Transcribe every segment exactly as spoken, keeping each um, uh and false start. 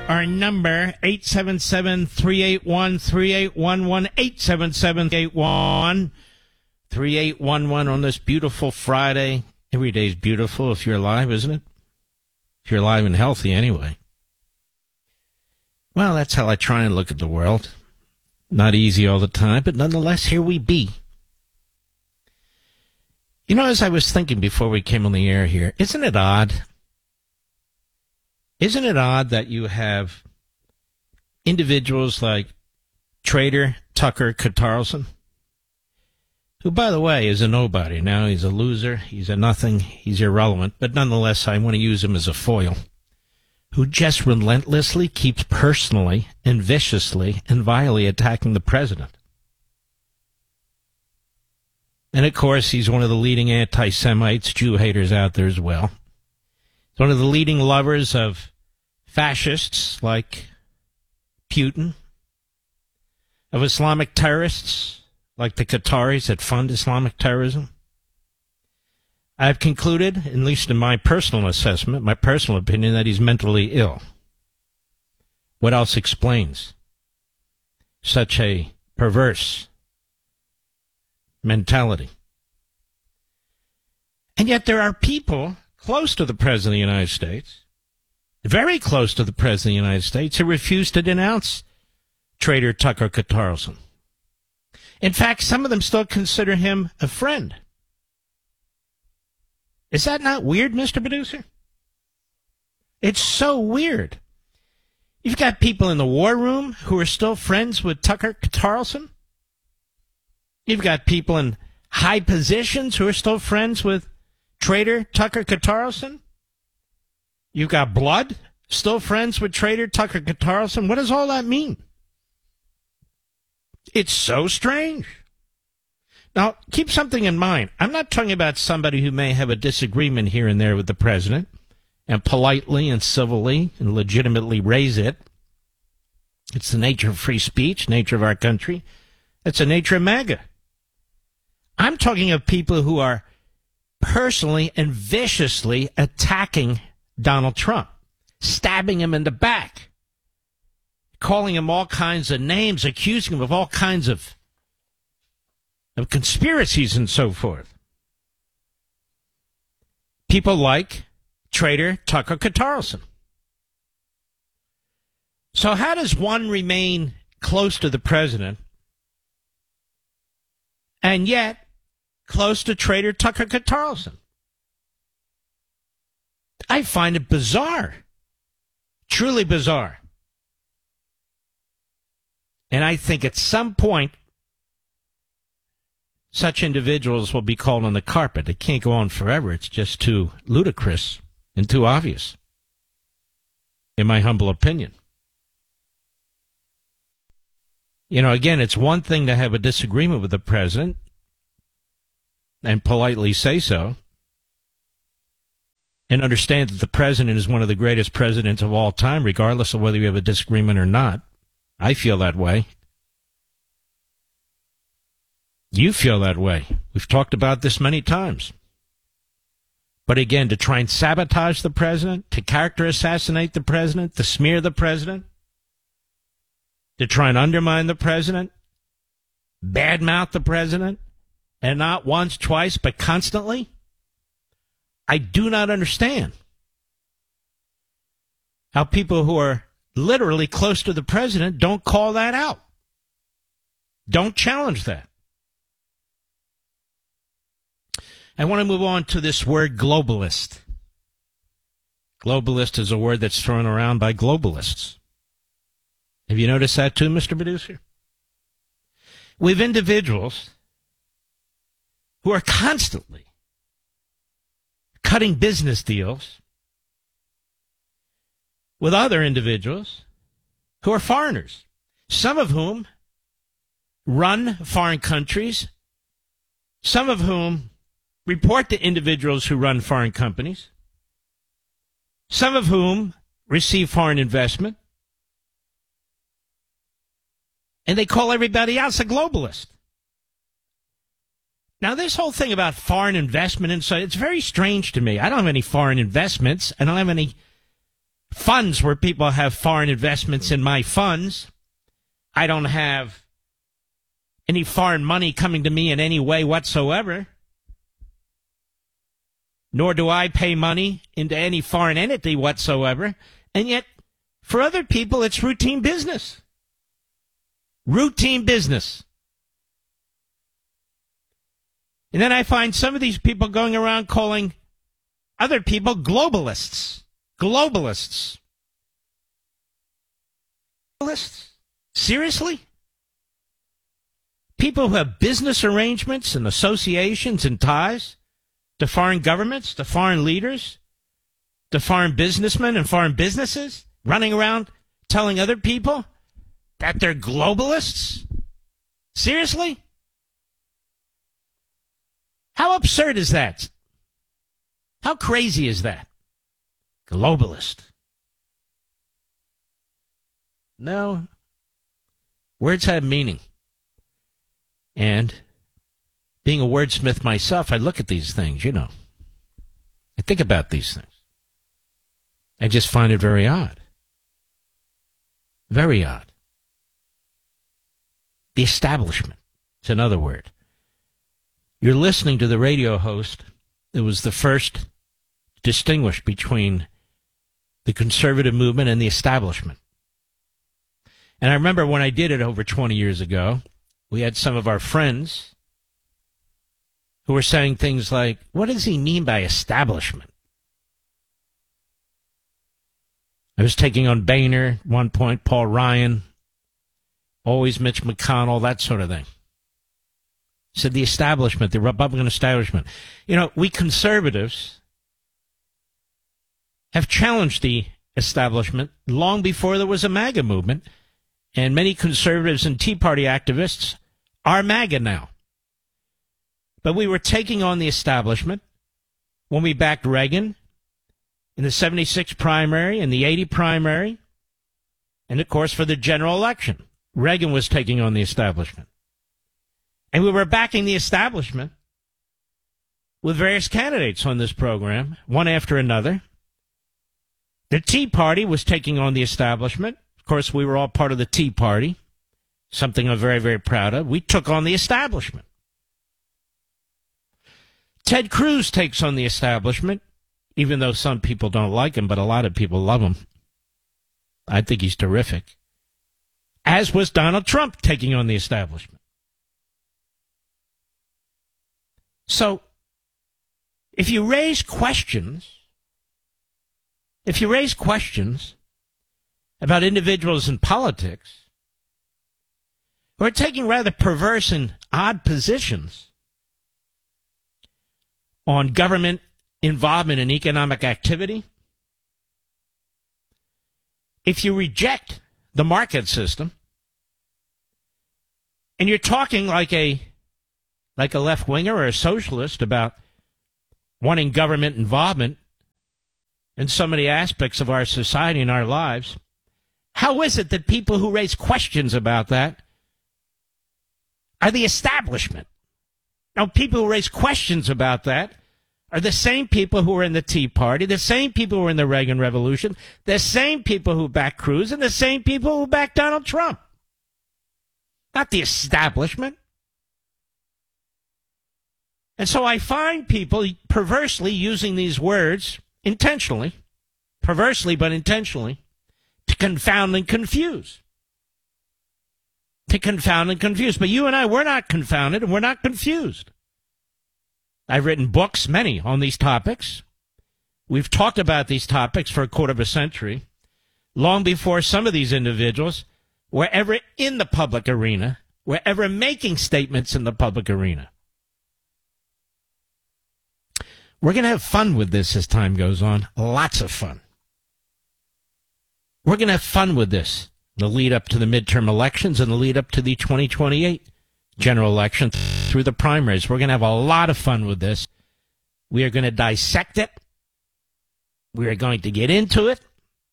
Our number, eight seven seven, three eight one, three eight one one, eight seven seven, three eight one, three eight one one on this beautiful Friday. Every day's beautiful if you're alive, isn't it? If you're alive and healthy, anyway. Well, that's how I try and look at the world. Not easy all the time, but nonetheless, here we be. You know, as I was thinking before we came on the air here, isn't it odd? Isn't it odd that you have individuals like Trader Tucker Carlson, who, by the way, is a nobody. Now he's a loser, he's a nothing, he's irrelevant, but nonetheless, I want to use him as a foil, who just relentlessly keeps personally and viciously and vilely attacking the president. And, of course, he's one of the leading anti-Semites, Jew haters out there as well. He's one of the leading lovers of fascists like Putin, of Islamic terrorists like the Qataris that fund Islamic terrorism. I've concluded, at least in my personal assessment, my personal opinion, that he's mentally ill. What else explains such a perverse mentality? And yet there are people close to the President of the United States, very close to the President of the United States, who refuse to denounce Trader Tucker Carlson. In fact, some of them still consider him a friend. Is that not weird, Mister Producer? It's so weird. You've got people in the war room who are still friends with Tucker Carlson. You've got people in high positions who are still friends with Trader Tucker Carlson. You've got blood still friends with Trader Tucker Carlson. What does all that mean? It's so strange. Now, keep something in mind. I'm not talking about somebody who may have a disagreement here and there with the president and politely and civilly and legitimately raise it. It's the nature of free speech, nature of our country. It's the nature of MAGA. I'm talking of people who are personally and viciously attacking Donald Trump, stabbing him in the back, calling him all kinds of names, accusing him of all kinds of, of conspiracies and so forth. People like Trader Tucker Carlson. So how does one remain close to the president and yet close to Trader Tucker Carlson? I find it bizarre, truly bizarre. And I think at some point, such individuals will be called on the carpet. It can't go on forever. It's just too ludicrous and too obvious, in my humble opinion. You know, again, it's one thing to have a disagreement with the president and politely say so, and understand that the president is one of the greatest presidents of all time, regardless of whether you have a disagreement or not. I feel that way. You feel that way. We've talked about this many times. But again, to try and sabotage the president, to character assassinate the president, to smear the president, to try and undermine the president, badmouth the president, and not once, twice, but constantly, I do not understand how people who are literally close to the president don't call that out. Don't challenge that. I want to move on to this word globalist. Globalist is a word that's thrown around by globalists. Have you noticed that too, Mister Producer? We have individuals who are constantly cutting business deals with other individuals who are foreigners, some of whom run foreign countries, some of whom report to individuals who run foreign companies, some of whom receive foreign investment, and they call everybody else a globalist. Now, this whole thing about foreign investment and so, it's very strange to me. I don't have any foreign investments. I don't have any funds where people have foreign investments in my funds. I don't have any foreign money coming to me in any way whatsoever. Nor do I pay money into any foreign entity whatsoever. And yet, for other people, it's routine business. Routine business. And then I find some of these people going around calling other people globalists. Globalists. Globalists? Seriously? People who have business arrangements and associations and ties to foreign governments, to foreign leaders, to foreign businessmen and foreign businesses, running around telling other people that they're globalists? Seriously? How absurd is that? How crazy is that? Globalist. No. Words have meaning. And being a wordsmith myself, I look at these things, you know. I think about these things. I just find it very odd. Very odd. The establishment, it's another word. You're listening to the radio host that was the first to distinguish between the conservative movement and the establishment. And I remember when I did it over twenty years ago, we had some of our friends who were saying things like, what does he mean by establishment? I was taking on Boehner at one point, Paul Ryan, always Mitch McConnell, that sort of thing. Said the establishment, the Republican establishment. You know, we conservatives have challenged the establishment long before there was a MAGA movement, and many conservatives and Tea Party activists are MAGA now. But we were taking on the establishment when we backed Reagan in the seventy-six primary and the eighty primary, and, of course, for the general election. Reagan was taking on the establishment. And we were backing the establishment with various candidates on this program, one after another. The Tea Party was taking on the establishment. Of course, we were all part of the Tea Party, something I'm very, very proud of. We took on the establishment. Ted Cruz takes on the establishment, even though some people don't like him, but a lot of people love him. I think he's terrific. As was Donald Trump taking on the establishment. So, if you raise questions, if you raise questions about individuals in politics who are taking rather perverse and odd positions on government involvement in economic activity, if you reject the market system and you're talking like a like a left-winger or a socialist about wanting government involvement in so many aspects of our society and our lives, how is it that people who raise questions about that are the establishment? Now, people who raise questions about that are the same people who were in the Tea Party, the same people who were in the Reagan Revolution, the same people who backed Cruz, and the same people who backed Donald Trump. Not the establishment. And so I find people perversely using these words, intentionally, perversely but intentionally, to confound and confuse. To confound and confuse. But you and I, we're not confounded and we're not confused. I've written books, many, on these topics. We've talked about these topics for a quarter of a century, long before some of these individuals were ever in the public arena, were ever making statements in the public arena. We're going to have fun with this as time goes on. Lots of fun. We're going to have fun with this. The lead up to the midterm elections and the lead up to the twenty twenty-eight general election through the primaries. We're going to have a lot of fun with this. We are going to dissect it. We are going to get into it.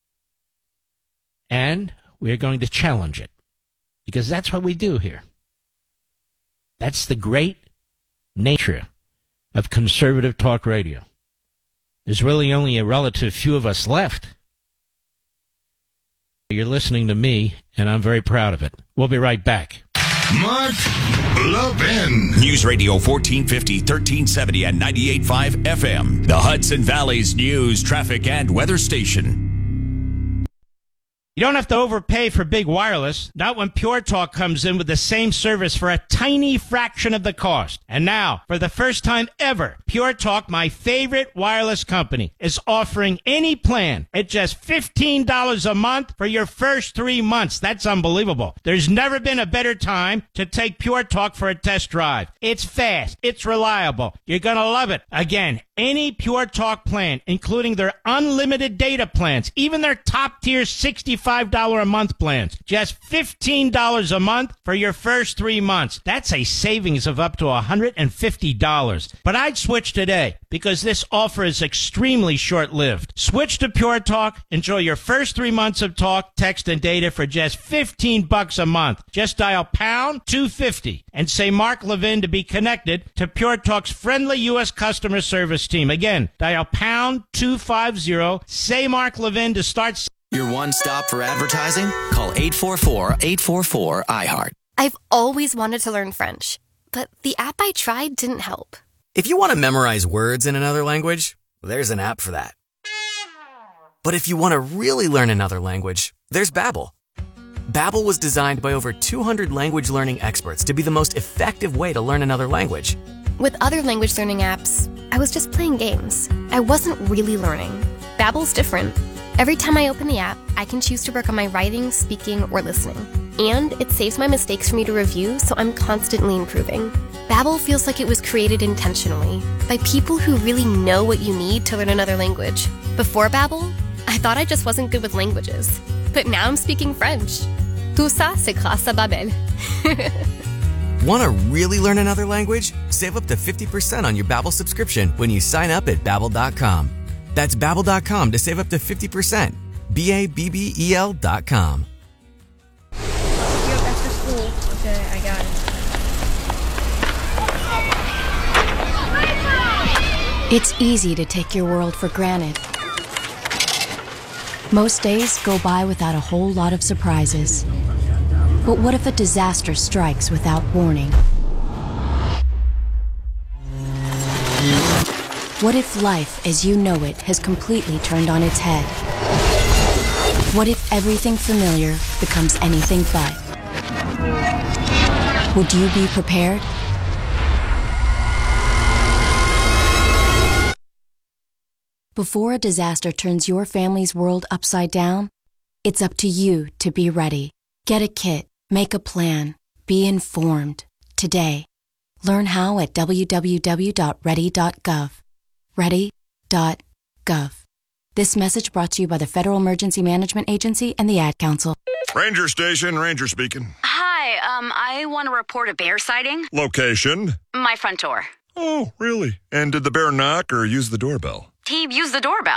And we are going to challenge it. Because that's what we do here. That's the great nature of conservative talk radio. There's really only a relative few of us left. You're listening to me, and I'm very proud of it. We'll be right back. Mark Levin. News Radio fourteen fifty, thirteen seventy, and ninety-eight point five F M. The Hudson Valley's news, traffic, and weather station. You don't have to overpay for big wireless, not when Pure Talk comes in with the same service for a tiny fraction of the cost. And now, for the first time ever, Pure Talk, my favorite wireless company, is offering any plan at just fifteen dollars a month for your first three months. That's unbelievable. There's never been a better time to take Pure Talk for a test drive. It's fast. It's reliable. You're going to love it. Again, any Pure Talk plan, including their unlimited data plans, even their top-tier sixty-five dollars a month plans, just fifteen dollars a month for your first three months. That's a savings of up to one hundred fifty dollars. But I'd switch today because this offer is extremely short-lived. Switch to Pure Talk. Enjoy your first three months of talk, text, and data for just fifteen bucks a month. Just dial pound two fifty and say Mark Levin to be connected to Pure Talk's friendly U S customer service team. Again, dial pound two fifty, say Mark Levin to start. Your one stop for advertising? Call eight four four, eight four four, I heart. I've always wanted to learn French, but the app I tried didn't help. If you want to memorize words in another language, there's an app for that. But if you want to really learn another language, there's Babbel. Babbel was designed by over two hundred language learning experts to be the most effective way to learn another language. With other language learning apps, I was just playing games. I wasn't really learning. Babbel's different. Every time I open the app, I can choose to work on my writing, speaking, or listening. And it saves my mistakes for me to review, so I'm constantly improving. Babbel feels like it was created intentionally by people who really know what you need to learn another language. Before Babbel, I thought I just wasn't good with languages. But now I'm speaking French. Tout ça, c'est grâce à Babbel. Want to really learn another language? Save up to fifty percent on your Babbel subscription when you sign up at babbel dot com. That's babbel dot com to save up to fifty percent. B A B B E L dot com. You have extra school. Okay, I got it. It's easy to take your world for granted. Most days go by without a whole lot of surprises. But what if a disaster strikes without warning? What if life as you know it has completely turned on its head? What if everything familiar becomes anything but? Would you be prepared? Before a disaster turns your family's world upside down, it's up to you to be ready. Get a kit, make a plan, be informed. Today, learn how at w w w dot ready dot gov. ready dot gov. This message brought to you by the Federal Emergency Management Agency and the Ad Council. Ranger Station, Ranger speaking. Hi, um, I want to report a bear sighting. Location? My front door. Oh, really? And did the bear knock or use the doorbell? He used the doorbell.